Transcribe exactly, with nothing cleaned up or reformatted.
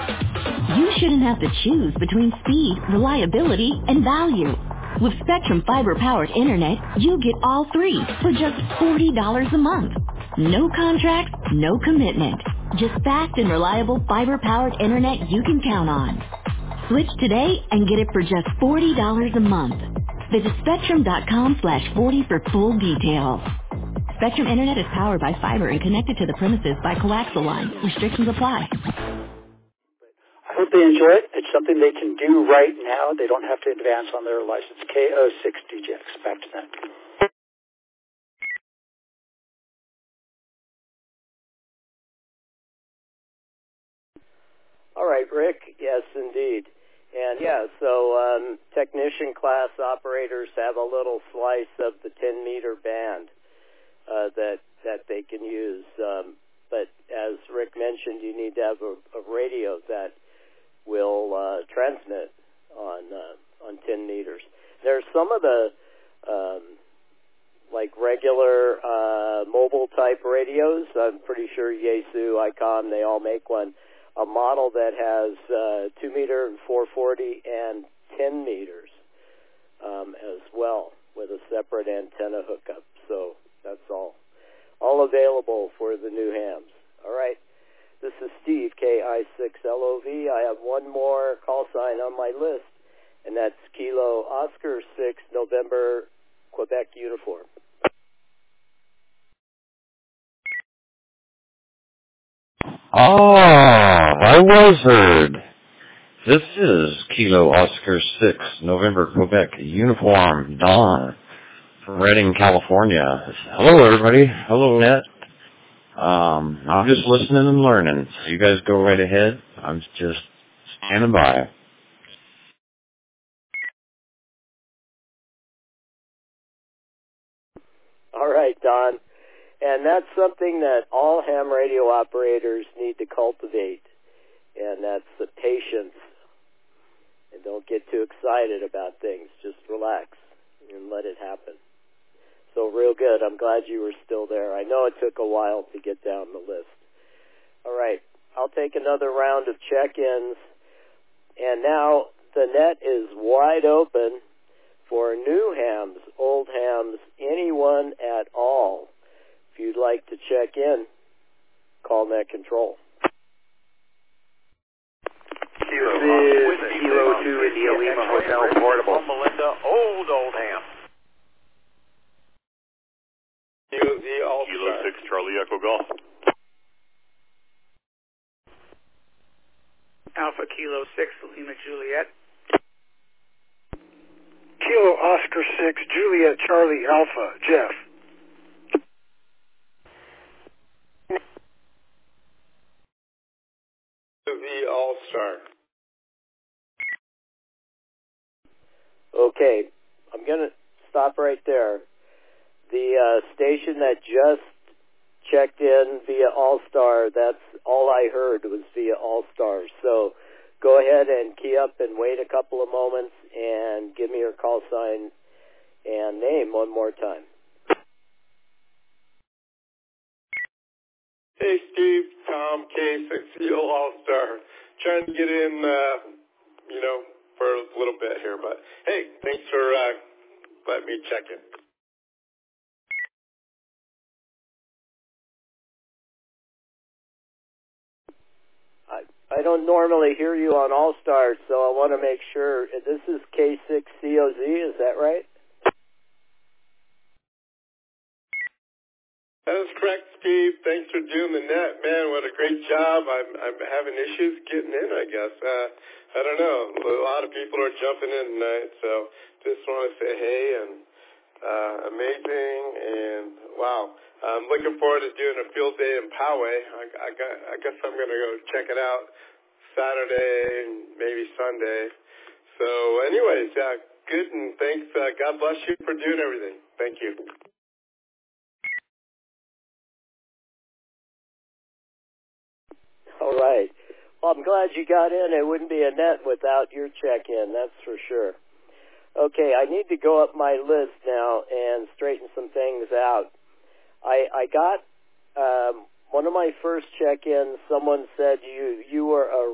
You shouldn't have to choose between speed, reliability, and value. With Spectrum fiber-powered internet, you get all three for just forty dollars a month. No contract, no commitment. Just fast and reliable fiber-powered internet you can count on. Switch today and get it for just forty dollars a month. Visit spectrum.com slash 40 for full details. Spectrum Internet is powered by fiber and connected to the premises by coaxial lines. Restrictions apply. I hope they enjoy it. It's something they can do right now. They don't have to advance on their license. K O six D J X. Back to that. All right, Rick. Yes, indeed. And yeah, so um, technician class operators have a little slice of the ten meter band uh, that that they can use. Um, but as Rick mentioned, you need to have a, a radio that will uh, transmit on uh, on ten meters. There's some of the um, like regular uh, mobile type radios. I'm pretty sure Yaesu, ICOM, they all make one. A model that has uh, two meter and four forty and ten meters um, as well with a separate antenna hookup. So that's all all available for the new hams. All right. This is Steve, K I six L O V. I have one more call sign on my list, and that's Kilo Oscar six, November, Quebec uniform. Ah, I was heard. This is Kilo Oscar six, November, Quebec, uniform, Dawn, from Redding, California. Hello, everybody. Hello, Net. Um, I'm just listening and learning, so you guys go right ahead. I'm just standing by. All right, Don. And that's something that all ham radio operators need to cultivate, and that's the patience. And don't get too excited about things. Just relax and let it happen. So real good. I'm glad you were still there. I know it took a while to get down the list. All right. I'll take another round of check-ins. And now the net is wide open for new hams, old hams, anyone at all. If you'd like to check in, call Net Control. This is Kilo two India Lima Hotel Portable. Melinda, old, old ham. Kilo six Charlie Echo Golf. Alpha Kilo six Lima Juliet. Kilo Oscar six Juliet Charlie Alpha Jeff. The All-Star. Okay, I'm going to stop right there. The uh, station that just checked in via All-Star, that's all I heard was via All-Star. So go ahead and key up and wait a couple of moments and give me your call sign and name one more time. Hey, Steve, Tom, K six L All-Star. Trying to get in, uh, you know, for a little bit here, but hey, thanks for uh, letting me check in. I, I don't normally hear you on All-Star, so I want to make sure. This is K six C O Z, is that right? That is correct, Steve. Thanks for doing the net. Man, what a great job. I'm I'm having issues getting in, I guess. Uh, I don't know. A lot of people are jumping in tonight, so just want to say hey and uh, amazing and wow. I'm looking forward to doing a field day in Poway. I, I, got, I guess I'm going to go check it out Saturday and maybe Sunday. So anyways, yeah, good, and thanks. Uh, God bless you for doing everything. Thank you. All right. Well, I'm glad you got in. It wouldn't be a net without your check-in, that's for sure. Okay, I need to go up my list now and straighten some things out. I, I got um, one of my first check-ins, someone said you you were a